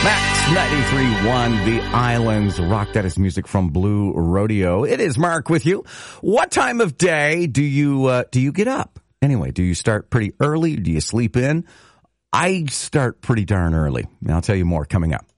Max 93.1, The Islands Rock. That is music from Blue Rodeo. It is Mark with you. What time of day do you get up? Anyway, do you start pretty early? Do you sleep in? I start pretty darn early. I'll tell you more coming up.